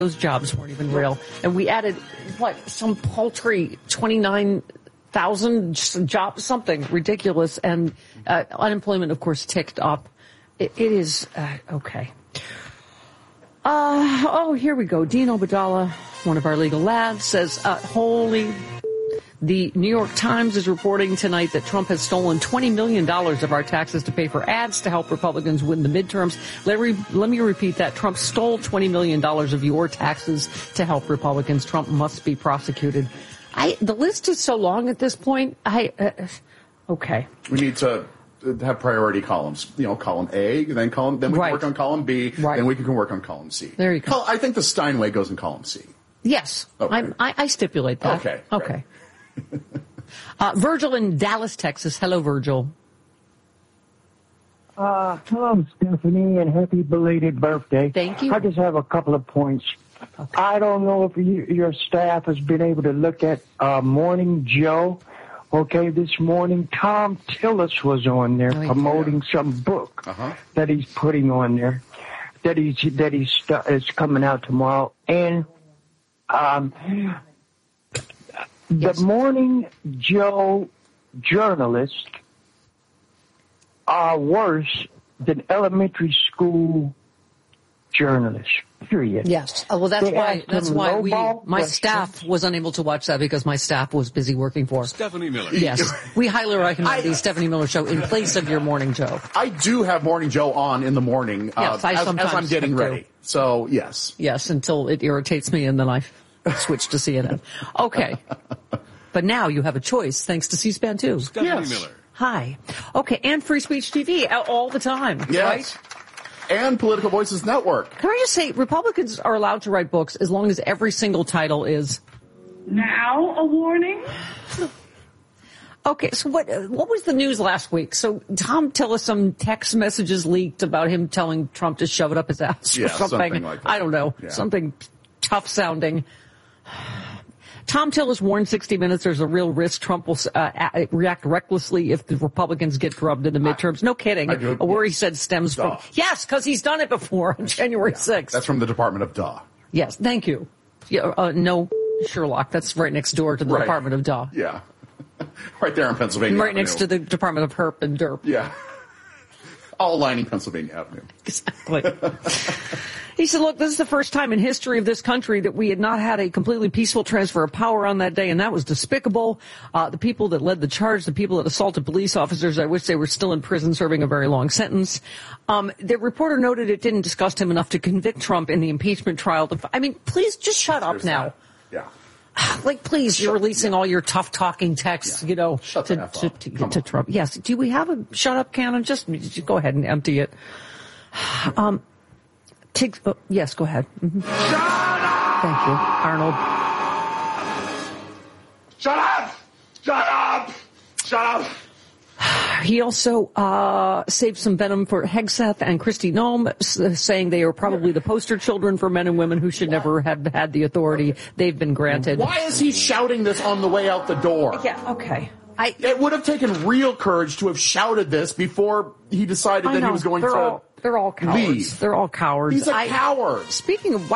those jobs weren't even real. And we added, some paltry 29,000 jobs, something ridiculous. And unemployment, of course, ticked up. It is, okay. Here we go. Dean Obeidallah, one of our legal lads, says, the New York Times is reporting tonight that Trump has stolen $20 million of our taxes to pay for ads to help Republicans win the midterms. Let me repeat that. Trump stole $20 million of your taxes to help Republicans. Trump must be prosecuted. The list is so long at this point. Okay. We need to have priority columns. Column A, then we can work on column B, then we can work on column C. There you go. I think the Steinway goes in column C. Yes. Okay. I stipulate that. Okay. Virgil in Dallas, Texas. Hello, Virgil. Hello, Stephanie, and happy belated birthday. Thank you. I just have a couple of points. Okay. I don't know if your staff has been able to look at Morning Joe. Okay, this morning, Tom Tillis was on there promoting some book that he's putting on there that is coming out tomorrow. And the Morning Joe journalists are worse than elementary school journalists. Period. Yes. Well, that's why my staff was unable to watch that because my staff was busy working for Stephanie Miller. Yes. We highly recommend the Stephanie Miller Show in place of your Morning Joe. I do have Morning Joe on in the morning yes, as I'm getting ready. So, yes. Yes, until it irritates me and then I switch to CNN. Okay. But now you have a choice thanks to C-SPAN 2. Stephanie Miller. Hi. Okay, and Free Speech TV all the time, yes. Right? And Political Voices Network. Can I just say, Republicans are allowed to write books as long as every single title is... Now a warning? Okay, so what was the news last week? So Tom Tillis, some text messages leaked about him telling Trump to shove it up his ass or something like that. I don't know, something tough sounding. Tom Tillis warned 60 Minutes there's a real risk Trump will react recklessly if the Republicans get drubbed in the midterms. No kidding. A worry he said stems from... Yes, because he's done it before on January 6th. That's from the Department of Duh. Yes, thank you. No, Sherlock. That's right next door to the Department of Duh. Yeah. Right there in Pennsylvania Right Avenue. Next to the Department of Herp and Derp. Yeah. All lining Pennsylvania Avenue. Exactly. He said, look, this is the first time in history of this country that we had not had a completely peaceful transfer of power on that day, and that was despicable. The people that led the charge, the people that assaulted police officers, I wish they were still in prison serving a very long sentence. The reporter noted it didn't disgust him enough to convict Trump in the impeachment trial. I mean, please just shut up now. Yeah. Please, you're releasing all your tough talking texts, to Trump. Yes. Do we have a shut up cannon? Just go ahead and empty it. Yes, go ahead. Mm-hmm. Shut up! Thank you, Arnold. Shut up! Shut up! Shut up! He also saved some venom for Hegseth and Kristi Noem, saying they are probably the poster children for men and women who should never have had the authority they've been granted. Why is he shouting this on the way out the door? Yeah, okay. It would have taken real courage to have shouted this before he decided that he was going to They're all cowards. leave. They're all cowards. He's a coward. Speaking of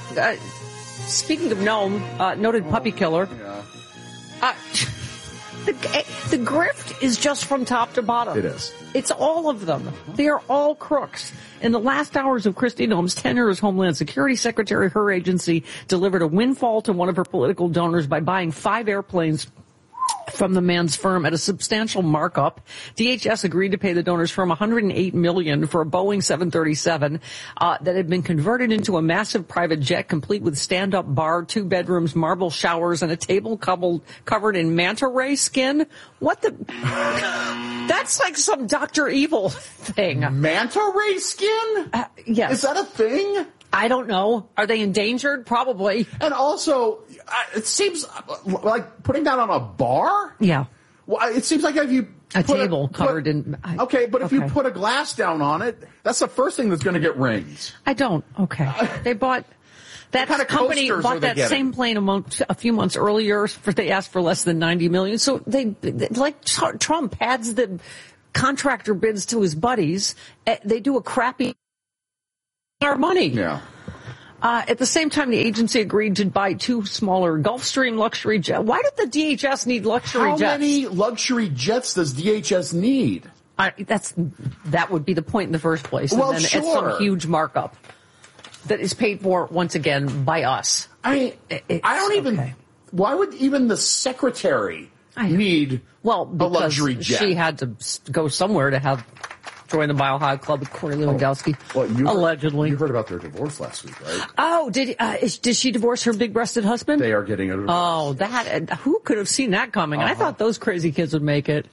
Noem, noted puppy killer. Yeah. The grift is just from top to bottom. It is. It's all of them. They are all crooks. In the last hours of Kristi Noem's tenure as Homeland Security Secretary, her agency delivered a windfall to one of her political donors by buying 5 airplanes from the man's firm at a substantial markup. DHS agreed to pay the donor's firm $108 million for a Boeing 737 that had been converted into a massive private jet complete with stand-up bar, 2 bedrooms, marble showers, and a table covered in manta ray skin. What the... That's like some Dr. Evil thing. Manta ray skin? Yes. Is that a thing? I don't know. Are they endangered? Probably. And also, it seems like putting that on a bar? Yeah. Well, it seems like if you... A table covered in... Okay, but if you put a glass down on it, that's the first thing that's going to get ringed. I don't. Okay. They bought... That kind of company bought that same plane a few months earlier. They asked for less than $90 million. So they, like Trump, adds the contractor bids to his buddies. They do a crappy... our money. Yeah. At the same time, the agency agreed to buy 2 smaller Gulfstream luxury jets. Why did the DHS need luxury jets? How many luxury jets does DHS need? That would be the point in the first place. Well, and then sure. It's some huge markup that is paid for, once again, by us. I don't even... Okay. Why would even the secretary need a luxury jet? She had to go somewhere to join the Mile High Club with Corey Lewandowski, allegedly. You heard about their divorce last week, right? Oh, did she divorce her big-breasted husband? They are getting a divorce. Oh, who could have seen that coming? I thought those crazy kids would make it.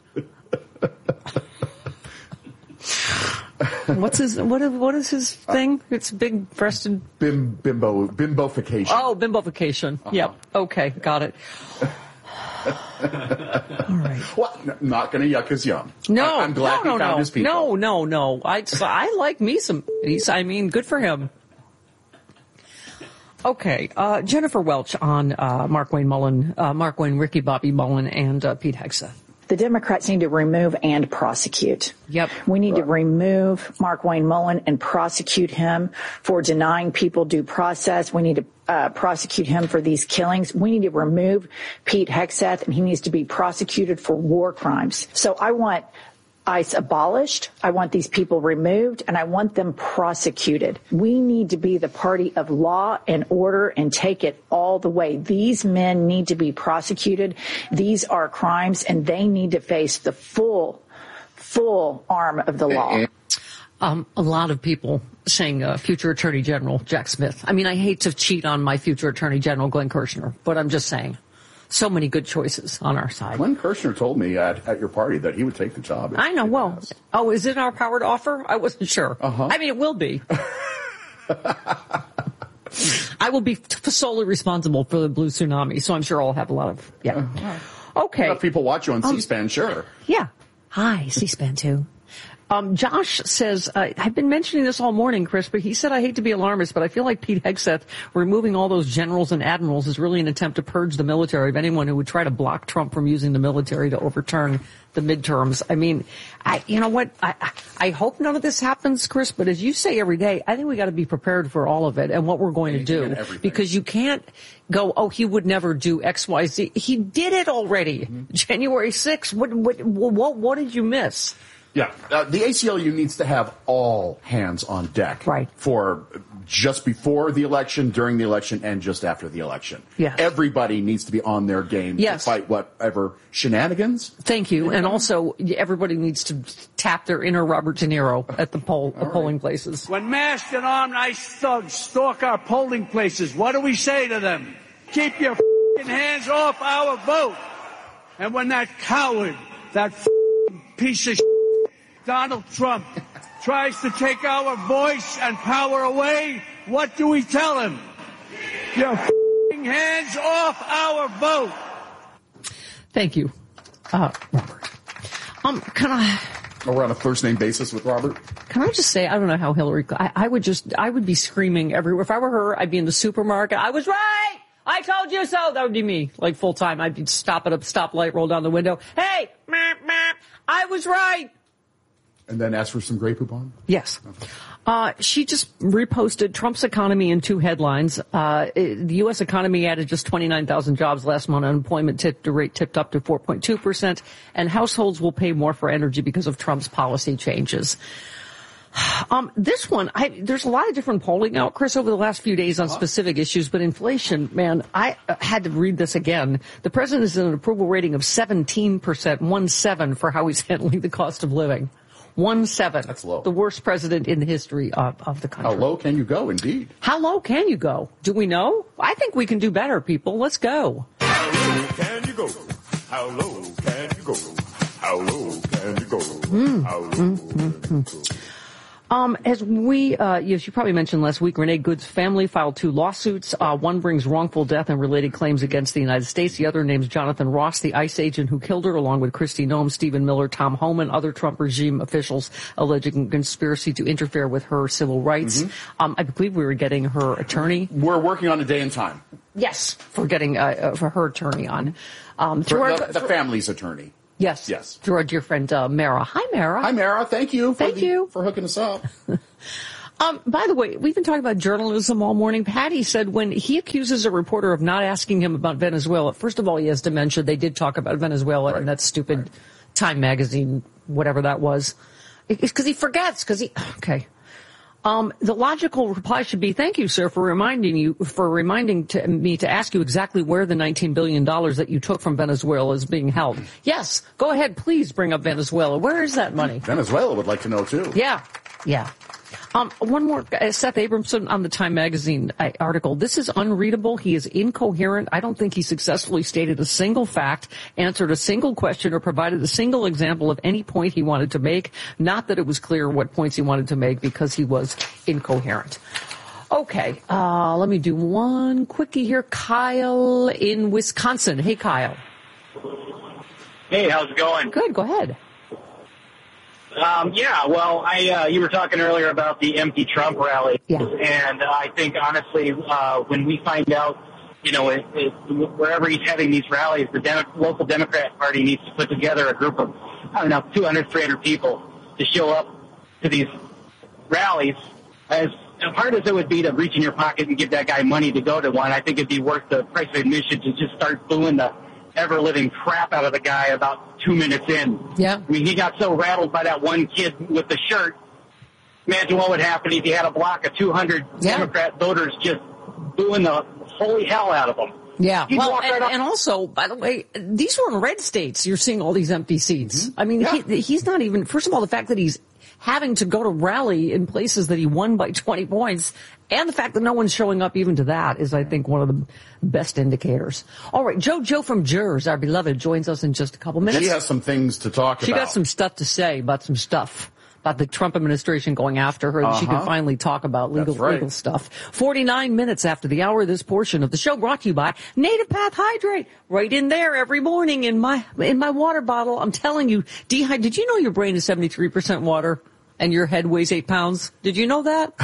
What is his thing? It's big-breasted... Bimbofication. Oh, bimbofication. Yep. Okay, got it. All right. Well, not going to yuck his yum. No, I'm glad he found his people. No. I like me some peace. I mean, good for him. Okay, Jennifer Welch on Mark Wayne, Ricky Bobby Mullen, and Pete Hegseth. The Democrats need to remove and prosecute. Yep. We need to remove Mark Wayne Mullen and prosecute him for denying people due process. We need to prosecute him for these killings. We need to remove Pete Hegseth, and he needs to be prosecuted for war crimes. So I want ICE abolished. I want these people removed, and I want them prosecuted. We need to be the party of law and order and take it all the way. These men need to be prosecuted. These are crimes, and they need to face the full arm of the law. A lot of people saying future Attorney General Jack Smith. I mean, I hate to cheat on my future Attorney General Glenn Kirshner, but I'm just saying. So many good choices on our side. Glenn Kirshner told me at your party that he would take the job. I know. Well, is it our power to offer? I wasn't sure. I mean, it will be. I will be solely responsible for the blue tsunami, so I'm sure I'll have a lot of, Okay. If people watch you on C-SPAN, sure. Yeah. Hi, C-SPAN too. Josh says, I've been mentioning this all morning, Chris, but he said, I hate to be alarmist, but I feel like Pete Hegseth removing all those generals and admirals is really an attempt to purge the military of anyone who would try to block Trump from using the military to overturn the midterms. I mean, you know what? I hope none of this happens, Chris, but as you say every day, I think we got to be prepared for all of it and what we're going to do. Because you can't go, he would never do X, Y, Z. He did it already. Mm-hmm. January 6th. What did you miss? Yeah, the ACLU needs to have all hands on deck for just before the election, during the election, and just after the election. Yes. Everybody needs to be on their game to fight whatever shenanigans. Thank you. And also, everybody needs to tap their inner Robert De Niro at the polling places. When masked and armed ICE thugs stalk our polling places, what do we say to them? Keep your hands off our vote. And when that coward, that piece of Donald Trump tries to take our voice and power away, what do we tell him? Your hands off our vote. Thank you, Robert. We're on a first name basis with Robert. Can I just say, I don't know how Hillary, I would be screaming everywhere. If I were her, I'd be in the supermarket. I was right! I told you so! That would be me, like full time. I'd stop at a stoplight, roll down the window. Hey! I was right! And then ask for some Grey Poupon? Yes. She just reposted Trump's economy in 2 headlines. The U.S. economy added just 29,000 jobs last month. Unemployment rate tipped up to 4.2%. And households will pay more for energy because of Trump's policy changes. This one, there's a lot of different polling out, Chris, over the last few days on specific issues, but inflation, man, I had to read this again. The president is in an approval rating of 17%, 1.7 for how he's handling the cost of living. 1.7. That's low. The worst president in the history of the country. How low can you go, indeed? How low can you go? Do we know? I think we can do better, people. Let's go. How low can you go? How low can you go? How low can you go? How low can you go? As you probably mentioned last week, Renee Good's family filed 2 lawsuits. One brings wrongful death and related claims against the United States. The other names Jonathan Ross, the ICE agent who killed her, along with Kristi Noem, Stephen Miller, Tom Homan, other Trump regime officials alleging conspiracy to interfere with her civil rights. Mm-hmm. I believe we were getting her attorney. We're working on a day and time. Yes, for getting for her attorney on. The family's attorney. Yes. Through our dear friend, Mara. Hi, Mara. Hi, Mara. Thank you for hooking us up. By the way, we've been talking about journalism all morning. Patty said when he accuses a reporter of not asking him about Venezuela, first of all, he has dementia. They did talk about Venezuela and that stupid Time magazine, whatever that was. It's because he forgets, okay. The logical reply should be, thank you, sir, for reminding me to ask you exactly where the $19 billion that you took from Venezuela is being held. Yes, go ahead, please bring up Venezuela. Where is that money? Venezuela would like to know, too. Yeah. One more, Seth Abramson on the Time magazine article. This is unreadable. He is incoherent. I don't think he successfully stated a single fact, answered a single question, or provided a single example of any point he wanted to make. Not that it was clear what points he wanted to make because he was incoherent. Okay, let me do one quickie here. Kyle in Wisconsin. Hey, Kyle. Hey, how's it going? Good, go ahead. You were talking earlier about the empty Trump rally. Yeah. And I think, honestly, when we find out, wherever he's having these rallies, the local Democrat Party needs to put together a group of, 200, 300 people to show up to these rallies. As hard as it would be to reach in your pocket and give that guy money to go to one, I think it'd be worth the price of admission to just start booing the ever-living crap out of the guy about 2 minutes in. Yeah. I mean, he got so rattled by that one kid with the shirt. Imagine what would happen if you had a block of 200 Democrat voters just booing the holy hell out of them. Yeah. Well, and also, by the way, these were in red states. You're seeing all these empty seats. Mm-hmm. I mean, he's not even, first of all, the fact that he's having to go to rally in places that he won by 20 points, and the fact that no one's showing up even to that is, I think, one of the best indicators. All right, Joe from Jers, our beloved, joins us in just a couple minutes. She has some things to talk about. She got some stuff to say about some stuff. About the Trump administration going after her, that she can finally talk about legal stuff. 49 minutes after the hour, this portion of the show brought to you by Native Path Hydrate. Right in there every morning in my water bottle. I'm telling you, did you know your brain is 73% water and your head weighs 8 pounds? Did you know that?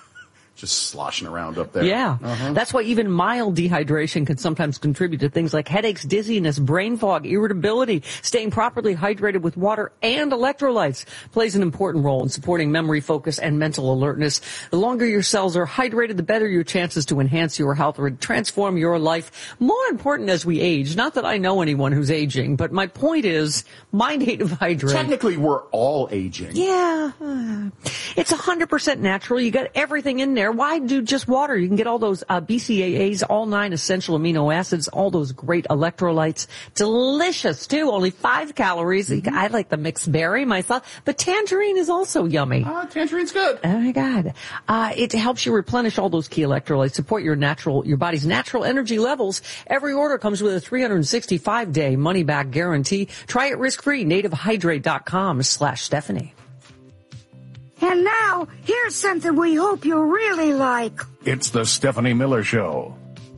Just sloshing around up there. Yeah. That's why even mild dehydration can sometimes contribute to things like headaches, dizziness, brain fog, irritability. Staying properly hydrated with water and electrolytes plays an important role in supporting memory, focus, and mental alertness. The longer your cells are hydrated, the better your chances to enhance your health or transform your life. More important as we age. Not that I know anyone who's aging, but my point is, my Native Hydrate. Technically, we're all aging. Yeah. It's 100% natural. You got everything in there. Why do just water? You can get all those BCAAs, all 9 essential amino acids, all those great electrolytes. Delicious, too. Only 5 calories. I like the mixed berry myself, but tangerine is also yummy. Tangerine's good. Oh, my God. It helps you replenish all those key electrolytes, support your body's natural energy levels. Every order comes with a 365-day money-back guarantee. Try it risk-free. NativeHydrate.com/Stephanie. And now, here's something we hope you'll really like. It's the Stephanie Miller Show.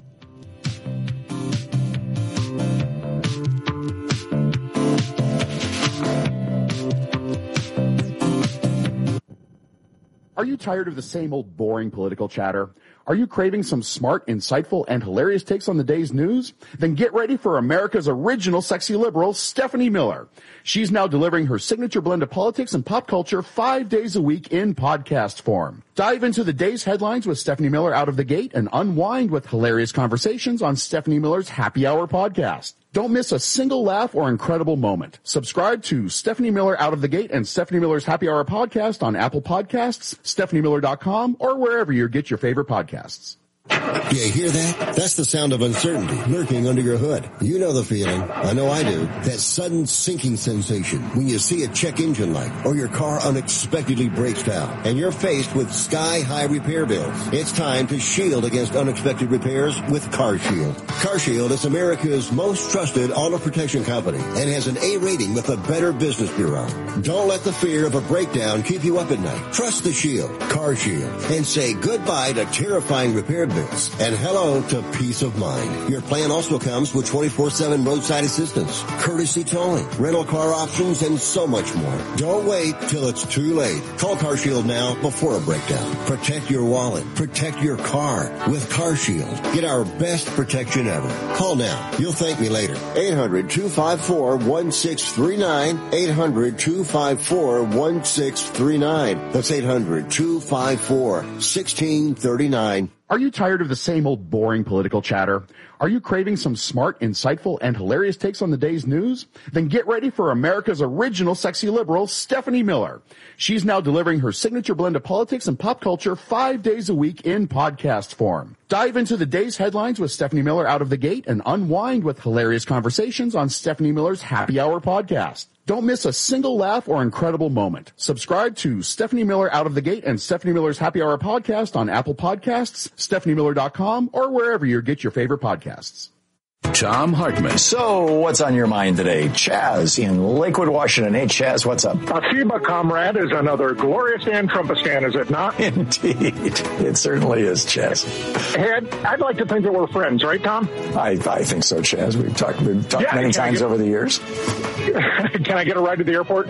Are you tired of the same old boring political chatter? Are you craving some smart, insightful, and hilarious takes on the day's news? Then get ready for America's original sexy liberal, Stephanie Miller. She's now delivering her signature blend of politics and pop culture 5 days a week in podcast form. Dive into the day's headlines with Stephanie Miller out of the gate and unwind with hilarious conversations on Stephanie Miller's Happy Hour podcast. Don't miss a single laugh or incredible moment. Subscribe to Stephanie Miller Out of the Gate and Stephanie Miller's Happy Hour podcast on Apple Podcasts, StephanieMiller.com, or wherever you get your favorite podcasts. You hear that? That's the sound of uncertainty lurking under your hood. You know the feeling. I know I do. That sudden sinking sensation when you see a check engine light or your car unexpectedly breaks down and you're faced with sky-high repair bills. It's time to shield against unexpected repairs with CarShield. CarShield is America's most trusted auto protection company and has an A rating with the Better Business Bureau. Don't let the fear of a breakdown keep you up at night. Trust the Shield, CarShield, and say goodbye to terrifying repair bills benefits. And hello to peace of mind. Your plan also comes with 24/7 roadside assistance, courtesy towing, rental car options, and so much more. Don't wait till it's too late. Call CarShield now before a breakdown. Protect your wallet. Protect your car with CarShield. Get our best protection ever. Call now. You'll thank me later. 800-254-1639. 800-254-1639. That's 800-254-1639. Are you tired of the same old boring political chatter? Are you craving some smart, insightful, and hilarious takes on the day's news? Then get ready for America's original sexy liberal, Stephanie Miller. She's now delivering her signature blend of politics and pop culture 5 days a week in podcast form. Dive into the day's headlines with Stephanie Miller out of the gate and unwind with hilarious conversations on Stephanie Miller's Happy Hour podcast. Don't miss a single laugh or incredible moment. Subscribe to Stephanie Miller Out of the Gate and Stephanie Miller's Happy Hour podcast on Apple Podcasts, StephanieMiller.com, or wherever you get your favorite podcasts. Tom Hartman. So, what's on your mind today? Chaz in Lakewood, Washington. Hey, Chaz, what's up? FIBA, comrade, is another glorious and Trumpistan, is it not? Indeed. It certainly is, Chaz. Hey, I'd like to think that we're friends, right, Tom? I think so, Chaz. We've talked many times over the years. Can I get a ride to the airport?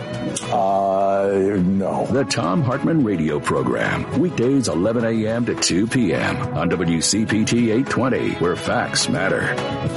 No. The Tom Hartman radio program. Weekdays 11 a.m. to 2 p.m. on WCPT 820, where facts matter.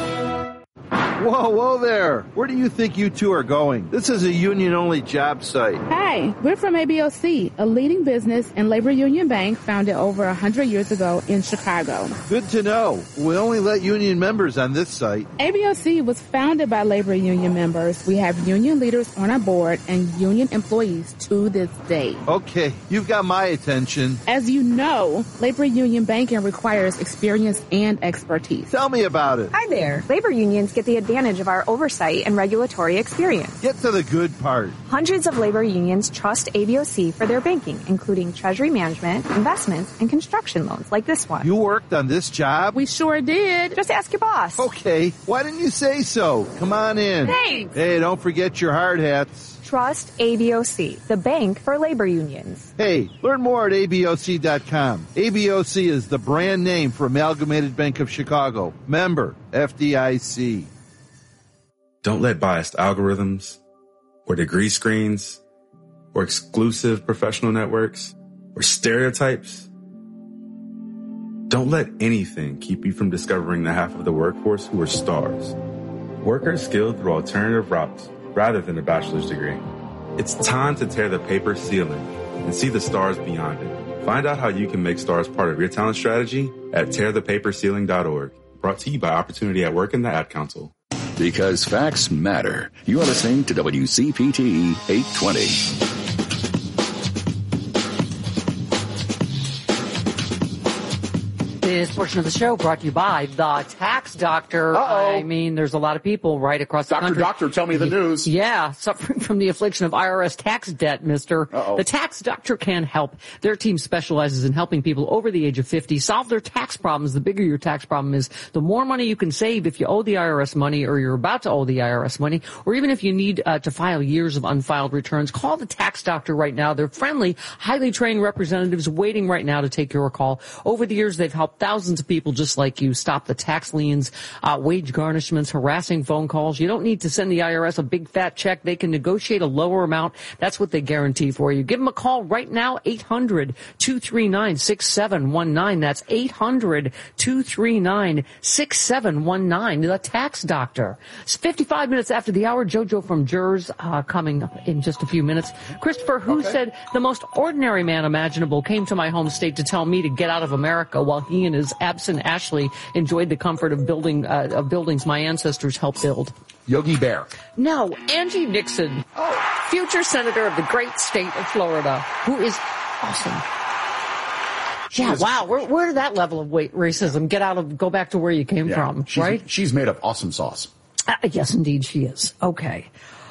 Whoa there. Where do you think you two are going? This is a union-only job site. Hi, we're from ABOC, a leading business and labor union bank founded over 100 years ago in Chicago. Good to know. We only let union members on this site. ABOC was founded by labor union members. We have union leaders on our board and union employees to this day. Okay, you've got my attention. As you know, labor union banking requires experience and expertise. Tell me about it. Hi there. Labor unions get the advantage of our oversight and regulatory experience. Get to the good part. Hundreds of labor unions trust ABOC for their banking, including treasury management, investments, and construction loans like this one. You worked on this job? We sure did. Just ask your boss. Okay. Why didn't you say so? Come on in. Thanks. Hey, don't forget your hard hats. Trust ABOC, the bank for labor unions. Hey, learn more at ABOC.com. ABOC is the brand name for Amalgamated Bank of Chicago. Member, FDIC. Don't let biased algorithms or degree screens or exclusive professional networks or stereotypes. Don't let anything keep you from discovering the half of the workforce who are stars. Workers skilled through alternative routes rather than a bachelor's degree. It's time to tear the paper ceiling and see the stars beyond it. Find out how you can make stars part of your talent strategy at tearthepaperceiling.org. Brought to you by Opportunity at Work and the Ad Council. Because facts matter. You are listening to WCPT 820. This portion of the show brought to you by the Tax Doctor. Uh-oh. I mean, there's a lot of people right across the country. Doctor, tell me the news. Yeah, suffering from the affliction of IRS tax debt, mister. Uh-oh. The Tax Doctor can help. Their team specializes in helping people over the age of 50 solve their tax problems. The bigger your tax problem is, the more money you can save if you owe the IRS money or you're about to owe the IRS money, or even if you need to file years of unfiled returns. Call the Tax Doctor right now. They're friendly, highly trained representatives waiting right now to take your call. Over the years, they've helped thousands of people just like you stop the tax liens, wage garnishments, harassing phone calls. You don't need to send the IRS a big fat check. They can negotiate a lower amount. That's what they guarantee for you. Give them a call right now, 800-239-6719. That's 800-239-6719. The Tax Doctor. It's 55 minutes after the hour. JoJo from Jers coming up in just a few minutes. Christopher, who said the most ordinary man imaginable came to my home state to tell me to get out of America while he and his absent Ashley enjoyed the comfort of buildings my ancestors helped build. Yogi Bear. No, Angie Nixon, future senator of the great state of Florida, who is awesome. Yeah, wow. Where did that level of racism go back to where you came from, right? She's made of awesome sauce. Yes, indeed she is. Okay.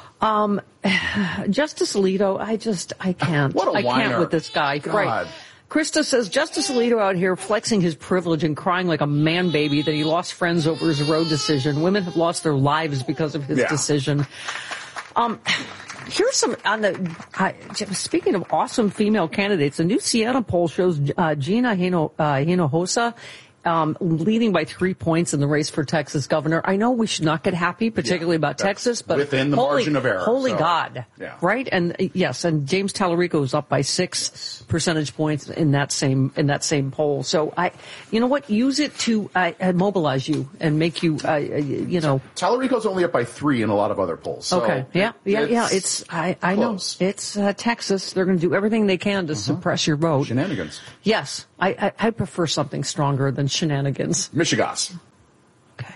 Justice Alito, I can't. What a whiner. I can't with this guy. God. Right. Krista says, Justice Alito out here flexing his privilege and crying like a man baby that he lost friends over his Roe decision. Women have lost their lives because of his decision. Here's some speaking of awesome female candidates, a new Siena poll shows Gina Hinojosa leading by 3 points in the race for Texas governor. I know we should not get happy, particularly about Texas, but within the margin of error. Holy God. Yeah. Right? And yes, and James Tallarico is up by 6 percentage points in that same poll. So you know what? Use it to mobilize you and make you, Tallarico's only up by 3 in a lot of other polls. So okay. Yeah. I know. It's Texas. They're going to do everything they can to suppress your vote. Shenanigans. Yes. I prefer something stronger than shenanigans. Michigas. Okay.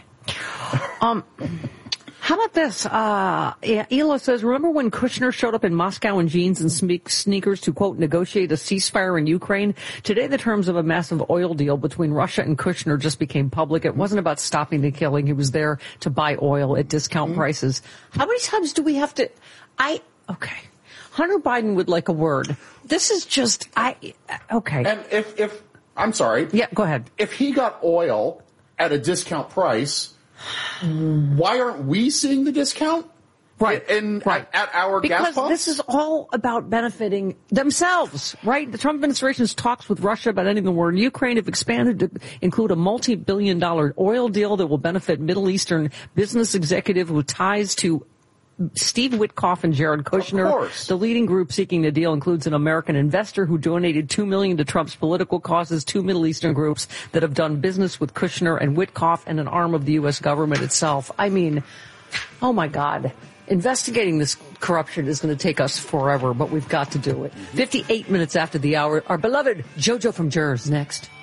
How about this? Ela says, remember when Kushner showed up in Moscow in jeans and sneakers to, quote, negotiate a ceasefire in Ukraine? Today, the terms of a massive oil deal between Russia and Kushner just became public. It wasn't about stopping the killing. He was there to buy oil at discount prices. How many times do we have to... Okay. Hunter Biden would like a word. This is just... Okay. And if I'm sorry. Yeah, go ahead. If he got oil at a discount price... Why aren't we seeing the discount? Right. At our gas pumps? Because this is all about benefiting themselves, right? The Trump administration's talks with Russia about ending the war in Ukraine have expanded to include a multi-billion-dollar oil deal that will benefit Middle Eastern business executives with ties to Steve Witkoff and Jared Kushner. The leading group seeking the deal includes an American investor who donated $2 million to Trump's political causes, 2 Middle Eastern groups that have done business with Kushner and Witkoff, and an arm of the U.S. government itself. I mean, oh my God. Investigating this corruption is going to take us forever, but we've got to do it. 58 minutes after the hour, our beloved JoJo from Jers next.